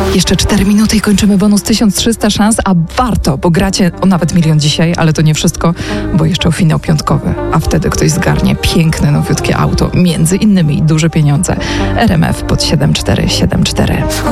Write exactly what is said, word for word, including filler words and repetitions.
Jeszcze cztery minuty i kończymy bonus tysiąc trzysta szans, a warto, bo gracie o nawet milion dzisiaj, ale to nie wszystko, bo jeszcze o finał piątkowy, a wtedy ktoś zgarnie piękne, nowiutkie auto, między innymi duże pieniądze. R M F pod siedem cztery siedem cztery.